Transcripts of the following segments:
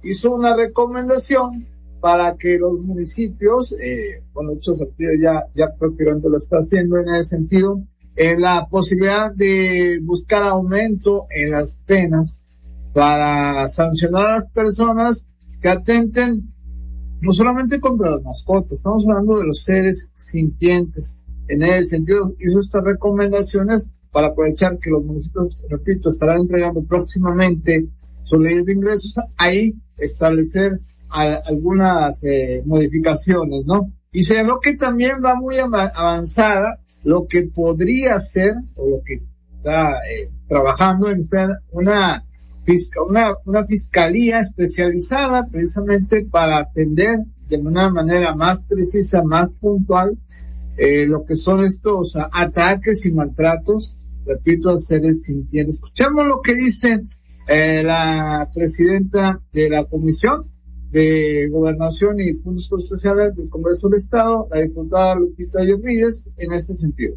hizo una recomendación para que los municipios, muchos partidos ya prácticamente lo está haciendo en ese sentido, en la posibilidad de buscar aumento en las penas para sancionar a las personas que atenten no solamente contra las mascotas, estamos hablando de los seres sintientes. En ese sentido, hizo estas recomendaciones para aprovechar que los municipios, repito, estarán entregando próximamente sus leyes de ingresos, ahí establecer algunas modificaciones, ¿no? Y señaló que también va muy avanzada lo que podría ser, o lo que está trabajando en ser una fiscalía especializada precisamente para atender de una manera más precisa, más puntual, lo que son estos ataques y maltratos, repito, a seres sintientes. Escuchemos lo que dice la presidenta de la Comisión de Gobernación y Puntos Sociales del Congreso del Estado, la diputada Lupita Rodríguez, en este sentido.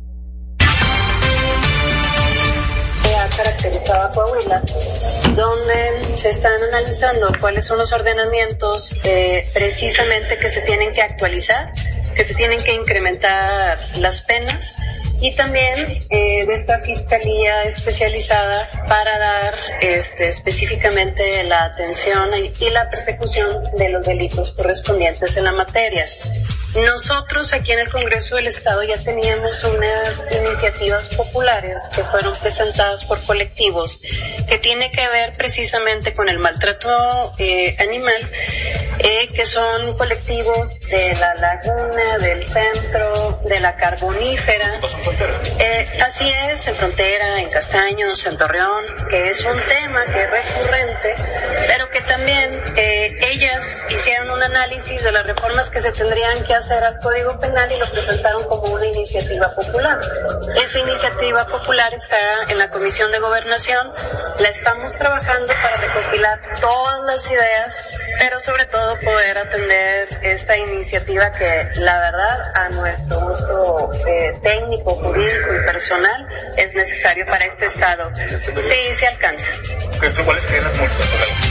Ha caracterizado a Coahuila, donde se están analizando cuáles son los ordenamientos precisamente que se tienen que actualizar, que se tienen que incrementar las penas, y también de esta fiscalía especializada para dar específicamente la atención y la persecución de los delitos correspondientes en la materia. Nosotros aquí en el Congreso del Estado ya teníamos unas iniciativas populares que fueron presentadas por colectivos que tiene que ver precisamente con el maltrato animal, que son colectivos de la Laguna, del Centro, de la Carbonífera. Así es, en Frontera, en Castaños, en Torreón, que es un tema que es recurrente, pero que también ellas hicieron un análisis de las reformas que se tendrían que hacer al Código Penal y lo presentaron como una iniciativa popular. Esa iniciativa popular está en la Comisión de Gobernación, la estamos trabajando para recopilar todas las ideas, pero sobre todo poder atender esta iniciativa que la verdad a nuestro uso técnico, jurídico y personal es necesario para este Estado. Sí, se alcanza. ¿Cuáles serían las multas?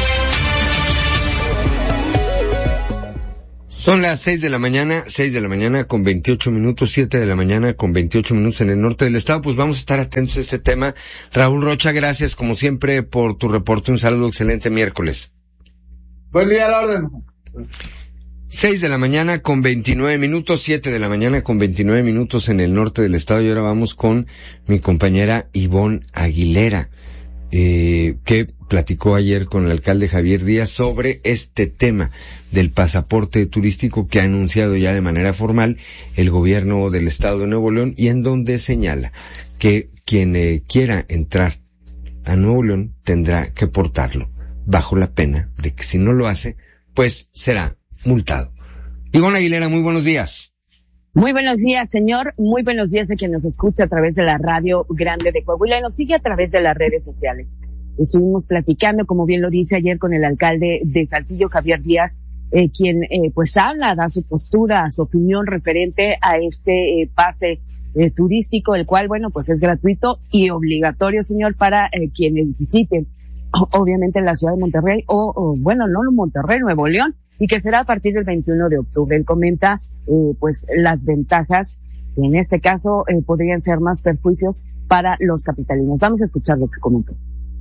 Son las 6 de la mañana con 28 minutos, 7 de la mañana con 28 minutos en el norte del estado. Pues vamos a estar atentos a este tema. Raúl Rocha, gracias como siempre por tu reporte. Un saludo, excelente miércoles. Buen día, a la orden. 6 de la mañana con 29 minutos, 7 de la mañana con 29 minutos en el norte del estado. Y ahora vamos con mi compañera Ivonne Aguilera, que platicó ayer con el alcalde Javier Díaz sobre este tema del pasaporte turístico que ha anunciado ya de manera formal el gobierno del estado de Nuevo León, y en donde señala que quien quiera entrar a Nuevo León tendrá que portarlo, bajo la pena de que si no lo hace, pues será multado. Ivonne Aguilera, muy buenos días. Muy buenos días, señor. Muy buenos días a quien nos escucha a través de la Radio Grande de Coahuila y nos sigue a través de las redes sociales. Estuvimos platicando, como bien lo dice ayer, con el alcalde de Saltillo, Javier Díaz, quien pues habla, da su postura, su opinión referente a este pase turístico, el cual, bueno, pues es gratuito y obligatorio, señor, para quienes visiten, obviamente, la ciudad de Monterrey o bueno, no Monterrey, Nuevo León, y que será a partir del 21 de octubre. Él comenta pues las ventajas, que en este caso podrían ser más perjuicios para los capitalinos. Vamos a escuchar lo que comentó.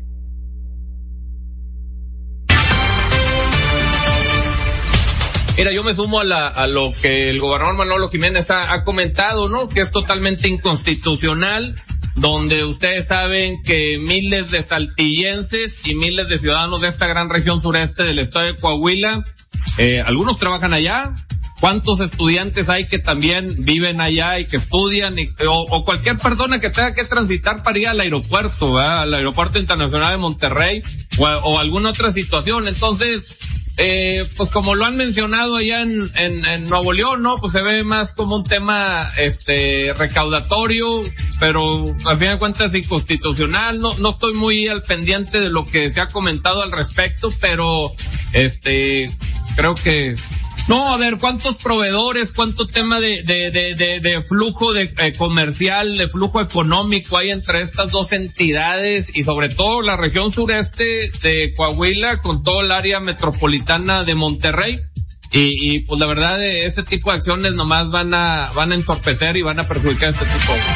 Mira, yo me sumo a lo que el gobernador Manolo Jiménez ha comentado, ¿no? Que es totalmente inconstitucional, donde ustedes saben que miles de saltillenses y miles de ciudadanos de esta gran región sureste del estado de Coahuila, algunos trabajan allá. ¿Cuántos estudiantes hay que también viven allá y que estudian? O cualquier persona que tenga que transitar para ir al aeropuerto, ¿verdad? Al aeropuerto internacional de Monterrey o alguna otra situación. Entonces, pues como lo han mencionado allá en Nuevo León, ¿no? Pues se ve más como un tema, recaudatorio, pero al fin de cuentas inconstitucional. No estoy muy al pendiente de lo que se ha comentado al respecto, pero, creo que No, a ver, ¿cuántos proveedores, cuánto tema de flujo comercial, de flujo económico hay entre estas dos entidades y sobre todo la región sureste de Coahuila con todo el área metropolitana de Monterrey? Y pues la verdad ese tipo de acciones nomás van a entorpecer y van a perjudicar este tipo de...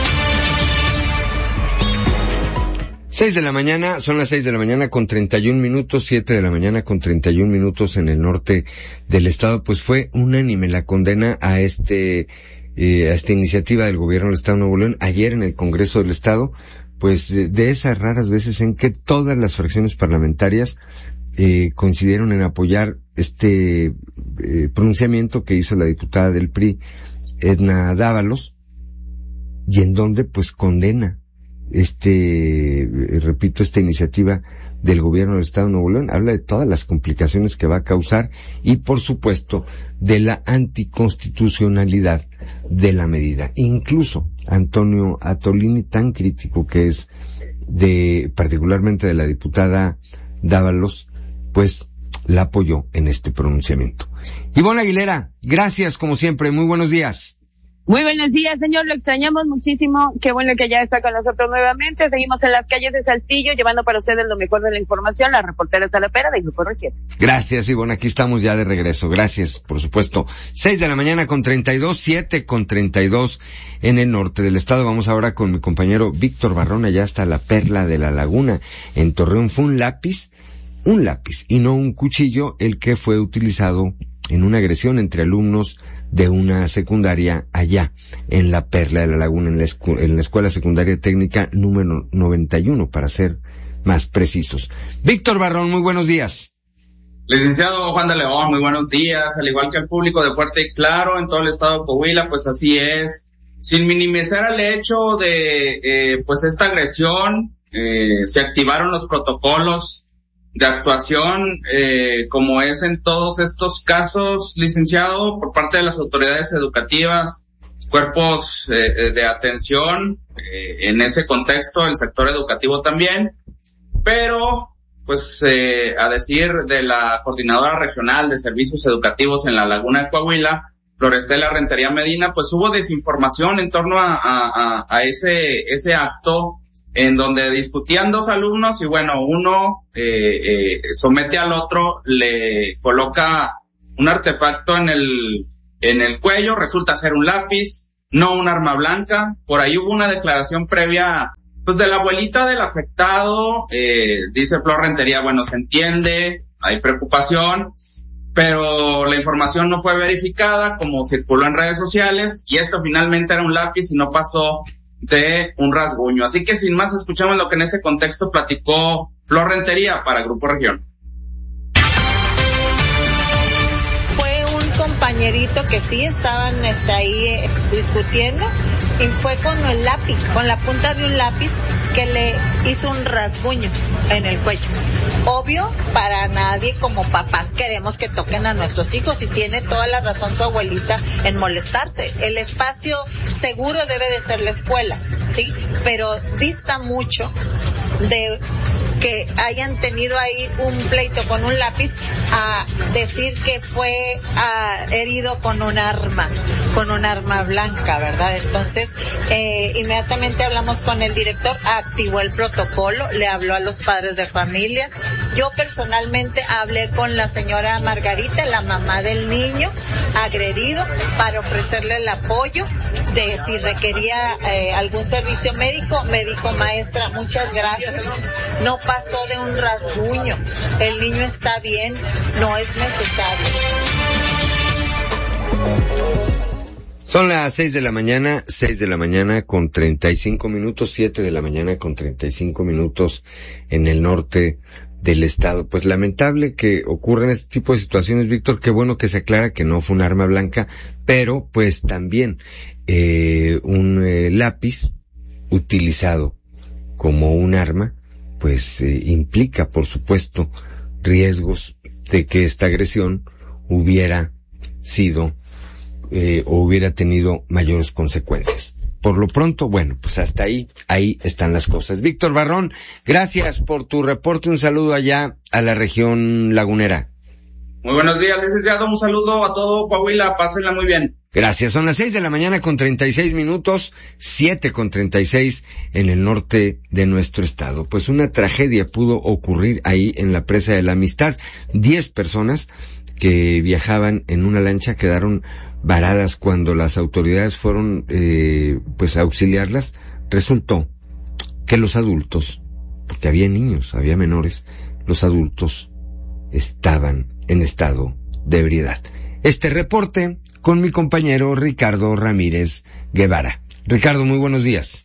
6 de la mañana, son las 6 de la mañana con 31 minutos, 7 de la mañana con 31 minutos en el norte del estado. Pues fue unánime la condena a esta iniciativa del gobierno del estado de Nuevo León ayer en el Congreso del Estado, pues de esas raras veces en que todas las fracciones parlamentarias coincidieron en apoyar este pronunciamiento que hizo la diputada del PRI, Edna Dávalos, y en donde pues condena esta iniciativa del gobierno del estado de Nuevo León. Habla de todas las complicaciones que va a causar y por supuesto de la anticonstitucionalidad de la medida. Incluso Antonio Atolini, tan crítico que es particularmente de la diputada Dávalos, pues la apoyó en este pronunciamiento. Ivonne Aguilera, gracias como siempre, muy buenos días. Muy buenos días, señor, lo extrañamos muchísimo, qué bueno que ya está con nosotros nuevamente. Seguimos en las calles de Saltillo, llevando para ustedes lo mejor de la información, la reportera Salapera de Grupo Región. Gracias, Ivonne, aquí estamos ya de regreso, gracias, por supuesto. 6 de la mañana con 32, 7 con 32 en el norte del estado. Vamos ahora con mi compañero Víctor Barrón, allá hasta la Perla de la Laguna, en Torreón. Fue un lápiz y no un cuchillo el que fue utilizado en una agresión entre alumnos de una secundaria allá en la Perla de la Laguna, en la Escuela Secundaria Técnica número 91, para ser más precisos. Víctor Barrón, muy buenos días. Licenciado Juan de León, muy buenos días. Al igual que el público de Fuerte y Claro en todo el estado de Coahuila, pues así es. Sin minimizar el hecho de pues esta agresión, se activaron los protocolos de actuación, como es en todos estos casos, licenciado, por parte de las autoridades educativas, cuerpos de atención, en ese contexto, el sector educativo también, pero, pues, a decir de la Coordinadora Regional de Servicios Educativos en la Laguna de Coahuila, Florestela Rentería Medina, pues hubo desinformación en torno a ese acto, en donde discutían dos alumnos y bueno, uno somete al otro, le coloca un artefacto en el cuello, resulta ser un lápiz, no un arma blanca. Por ahí hubo una declaración previa pues de la abuelita del afectado, dice Flor Rentería, bueno, se entiende, hay preocupación, pero la información no fue verificada como circuló en redes sociales y esto finalmente era un lápiz y no pasó de un rasguño. Así que sin más escuchamos lo que en ese contexto platicó Flor Rentería para Grupo Región. Fue un compañerito que sí estaban ahí discutiendo y fue con el lápiz, con la punta de un lápiz que le hizo un rasguño en el cuello. Obvio, para nadie como papás queremos que toquen a nuestros hijos y tiene toda la razón su abuelita en molestarse. El espacio seguro debe de ser la escuela, ¿sí? Pero dista mucho de que hayan tenido ahí un pleito con un lápiz a decir que fue herido con un arma blanca, ¿verdad? Entonces, inmediatamente hablamos con el director, activó el protocolo, le habló a los padres de familia. Yo personalmente hablé con la señora Margarita, la mamá del niño agredido, para ofrecerle el apoyo de si requería algún servicio médico. Me dijo, maestra, muchas gracias, no pasó de un rasguño, el niño está bien, no es necesario. Son las 6 de la mañana con 35 minutos, 7 de la mañana con 35 minutos en el norte del estado. Pues lamentable que ocurran este tipo de situaciones, Víctor, qué bueno que se aclara que no fue un arma blanca, pero pues también un lápiz utilizado como un arma, pues implica, por supuesto, riesgos de que esta agresión hubiera sido o hubiera tenido mayores consecuencias. Por lo pronto, bueno, pues hasta ahí están las cosas. Víctor Barrón, gracias por tu reporte, un saludo allá a la región lagunera. Muy buenos días, licenciado. Un saludo a todo Coahuila. Pásenla muy bien. Gracias. Son las 6:36 a.m, 7:36 en el norte de nuestro estado. Pues una tragedia pudo ocurrir ahí en la presa de la Amistad. 10 personas que viajaban en una lancha quedaron varadas cuando las autoridades fueron, pues a auxiliarlas. Resultó que los adultos, porque había niños, había menores, los adultos estaban en estado de ebriedad. Este reporte con mi compañero Ricardo Ramírez Guevara. Ricardo, muy buenos días.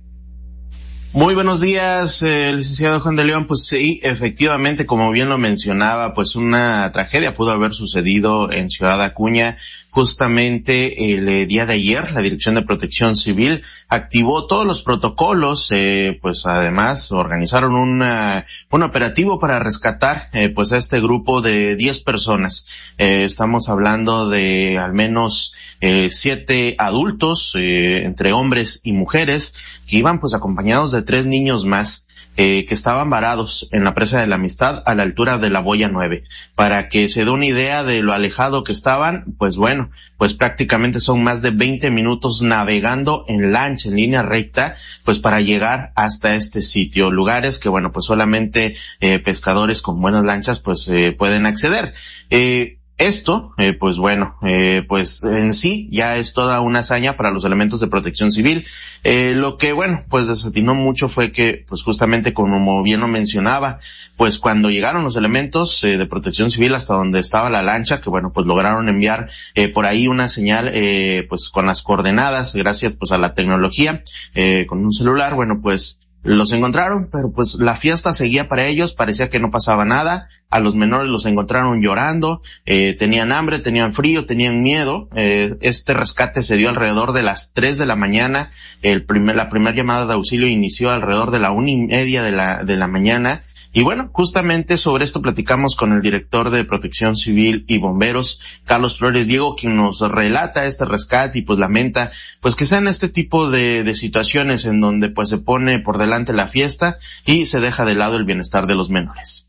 Muy buenos días, licenciado Juan de León. Pues sí, efectivamente, como bien lo mencionaba, pues una tragedia pudo haber sucedido en Ciudad Acuña. Justamente el día de ayer, la Dirección de Protección Civil activó todos los protocolos, pues además organizaron un operativo para rescatar, pues a este grupo de 10 personas. Estamos hablando de al menos 7 adultos, entre hombres y mujeres, que iban pues acompañados de 3 niños más. Que estaban varados en la presa de la Amistad a la altura de la Boya 9. Para que se dé una idea de lo alejado que estaban, pues bueno, pues prácticamente son más de 20 minutos navegando en lancha, en línea recta, pues para llegar hasta este sitio. Lugares que bueno, pues solamente pescadores con buenas lanchas pues pueden acceder. Esto, pues bueno, pues en sí ya es toda una hazaña para los elementos de protección civil. Lo que, bueno, pues desatinó mucho fue que, pues justamente como bien lo mencionaba, pues cuando llegaron los elementos de protección civil hasta donde estaba la lancha, que bueno, pues lograron enviar por ahí una señal, pues con las coordenadas, gracias pues a la tecnología, con un celular, bueno, pues los encontraron, pero pues la fiesta seguía para ellos, parecía que no pasaba nada. A los menores los encontraron llorando, tenían hambre, tenían frío, tenían miedo. Este rescate se dio alrededor de las 3 de la mañana. La primera llamada de auxilio inició alrededor de la 1:30 de la mañana. Y bueno, justamente sobre esto platicamos con el director de Protección Civil y Bomberos, Carlos Flores Diego, quien nos relata este rescate y pues lamenta pues que sean este tipo de situaciones en donde pues se pone por delante la fiesta y se deja de lado el bienestar de los menores.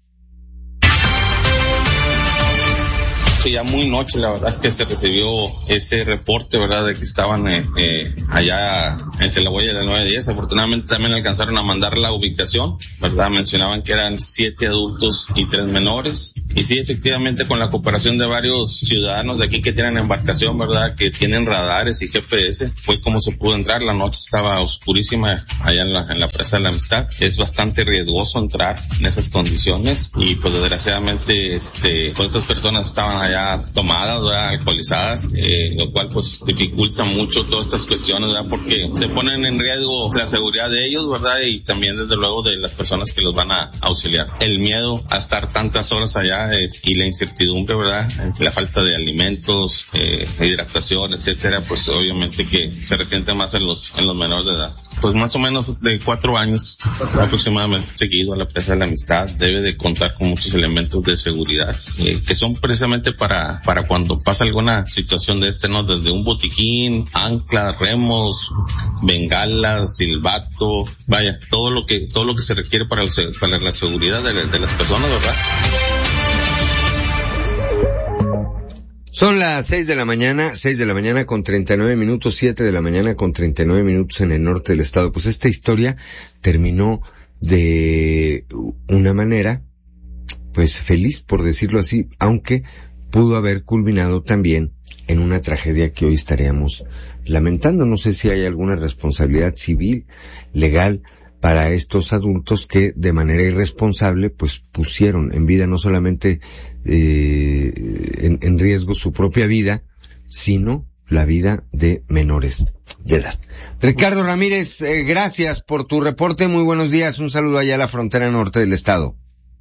Sí, ya muy noche, la verdad es que se recibió ese reporte, ¿verdad?, de que estaban allá entre la Boya y la 910. Afortunadamente también alcanzaron a mandar la ubicación, ¿verdad? Mencionaban que eran 7 adultos y 3 menores. Y sí, efectivamente, con la cooperación de varios ciudadanos de aquí que tienen embarcación, ¿verdad?, que tienen radares y GPS, fue como se pudo entrar. La noche estaba oscurísima allá en la presa de la Amistad. Es bastante riesgoso entrar en esas condiciones y pues desgraciadamente pues estas personas estaban allá tomadas, ¿verdad?, alcoholizadas, lo cual pues dificulta mucho todas estas cuestiones, ¿verdad?, porque se ponen en riesgo la seguridad de ellos, ¿verdad?, y también desde luego de las personas que los van a auxiliar. El miedo a estar tantas horas allá y la incertidumbre, ¿verdad?, la falta de alimentos, hidratación, etcétera, pues obviamente que se resiente más en los menores de edad. Pues más o menos de 4 años aproximadamente seguido a la presa de la Amistad. Debe de contar con muchos elementos de seguridad, que son precisamente para cuando pasa alguna situación de ¿no? Desde un botiquín, anclas, remos, bengalas, silbato, vaya, todo lo que se requiere para la seguridad de las personas, ¿verdad? Son las 6 de la mañana con 39 minutos, 7 de la mañana con 39 minutos en el norte del estado. Pues esta historia terminó de una manera, pues feliz, por decirlo así, aunque pudo haber culminado también en una tragedia que hoy estaríamos lamentando. No sé si hay alguna responsabilidad civil, legal, para estos adultos que de manera irresponsable pues pusieron en vida no solamente en riesgo su propia vida, sino la vida de menores de edad. Ricardo Ramírez, gracias por tu reporte, muy buenos días, un saludo allá a la frontera norte del estado.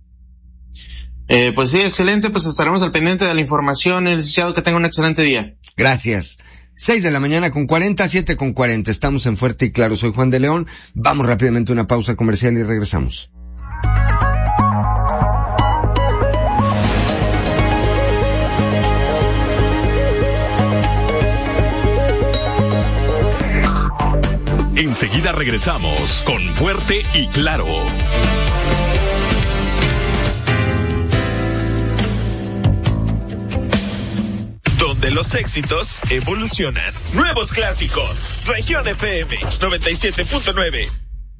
Pues sí, excelente, pues estaremos al pendiente de la información, licenciado, que tenga un excelente día. Gracias. 6 de la mañana con 40, 7:40. Estamos en Fuerte y Claro. Soy Juan de León. Vamos rápidamente a una pausa comercial y regresamos. Enseguida regresamos con Fuerte y Claro. los éxitos evolucionan. Nuevos clásicos. Región FM 97.9.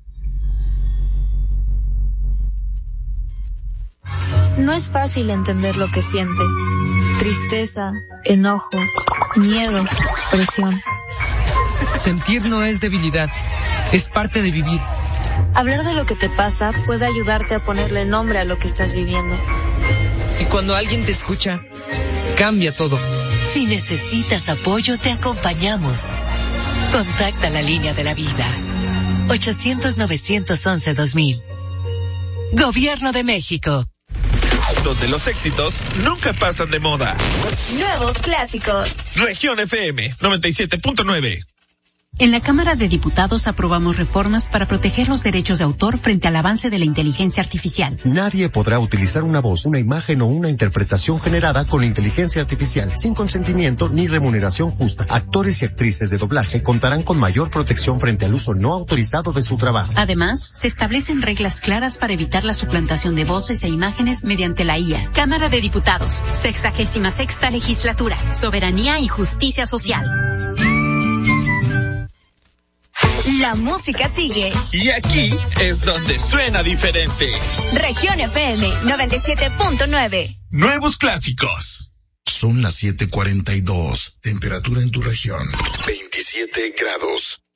No es fácil entender lo que sientes. Tristeza, enojo, miedo, presión. Sentir no es debilidad, es parte de vivir. Hablar de lo que te pasa puede ayudarte a ponerle nombre a lo que estás viviendo. Y cuando alguien te escucha, cambia todo. Si necesitas apoyo, te acompañamos. Contacta la línea de la vida. 800-911-2000. Gobierno de México. Donde los éxitos nunca pasan de moda. Nuevos clásicos. Región FM 97.9. En la Cámara de Diputados aprobamos reformas para proteger los derechos de autor frente al avance de la inteligencia artificial. Nadie podrá utilizar una voz, una imagen o una interpretación generada con inteligencia artificial sin consentimiento ni remuneración justa. Actores y actrices de doblaje contarán con mayor protección frente al uso no autorizado de su trabajo. Además, se establecen reglas claras para evitar la suplantación de voces e imágenes mediante la IA. Cámara de Diputados, 66ª Legislatura, Soberanía y Justicia Social. La música sigue. Y aquí es donde suena diferente. Región FM 97.9. Nuevos clásicos. Son las 7:42. Temperatura en tu región, 27 grados.